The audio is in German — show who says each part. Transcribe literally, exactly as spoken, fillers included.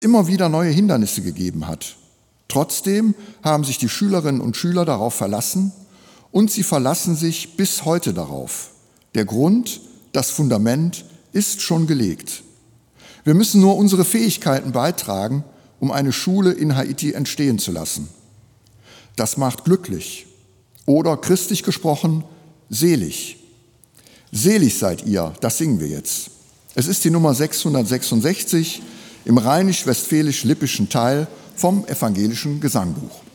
Speaker 1: immer wieder neue Hindernisse gegeben hat. Trotzdem haben sich die Schülerinnen und Schüler darauf verlassen und sie verlassen sich bis heute darauf. Der Grund, das Fundament ist schon gelegt. Wir müssen nur unsere Fähigkeiten beitragen, um eine Schule in Haiti entstehen zu lassen. Das macht glücklich oder christlich gesprochen selig. Selig seid ihr, das singen wir jetzt. Es ist die Nummer sechshundertsechsundsechzig im rheinisch-westfälisch-lippischen Teil vom evangelischen Gesangbuch.